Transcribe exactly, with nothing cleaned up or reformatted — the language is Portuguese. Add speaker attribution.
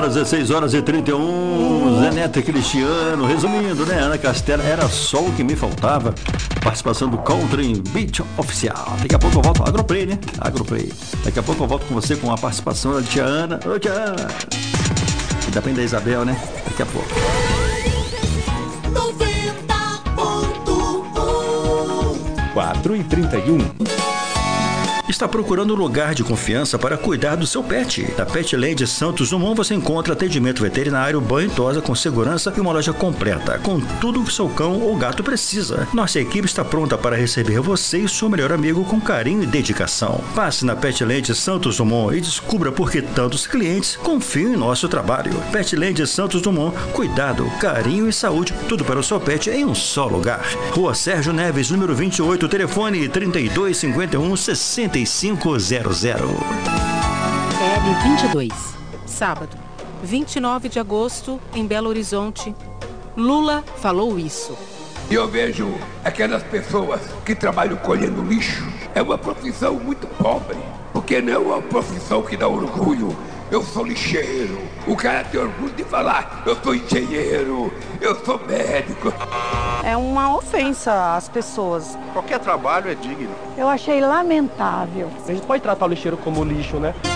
Speaker 1: agora dezesseis horas e trinta e um. Zé Neto e Cristiano. Resumindo, né? Ana Castela, era só o que me faltava. Participação do Country Beat Oficial. Daqui a pouco eu volto. Agroplay, né? Agroplay. Daqui a pouco eu volto com você com a participação da tia Ana. Ô, tia Ana. E depende da Isabel, né? Daqui a pouco.
Speaker 2: quatro e trinta e um.
Speaker 1: Está procurando um lugar de confiança para cuidar do seu pet? Na Petland Santos Dumont você encontra atendimento veterinário, banho e tosa com segurança e uma loja completa, com tudo que seu cão ou gato precisa. Nossa equipe está pronta para receber você e seu melhor amigo com carinho e dedicação. Passe na Petland Santos Dumont e descubra por que tantos clientes confiam em nosso trabalho. Petland Santos Dumont, cuidado, carinho e saúde, tudo para o seu pet em um só lugar. Rua Sérgio Neves, número vinte e oito, telefone trinta e dois, cinquenta e um, sessenta e cinco zero zero.
Speaker 3: L vinte e dois, sábado, vinte e nove de agosto, em Belo Horizonte. Lula falou isso.
Speaker 4: E eu vejo aquelas pessoas que trabalham colhendo lixo. É uma profissão muito pobre, porque não é uma profissão que dá orgulho. Eu sou lixeiro. O cara tem orgulho de falar, eu sou engenheiro, eu sou médico.
Speaker 5: É uma ofensa às pessoas.
Speaker 6: Qualquer trabalho é digno.
Speaker 5: Eu achei lamentável.
Speaker 7: A gente pode tratar o lixeiro como lixo, né?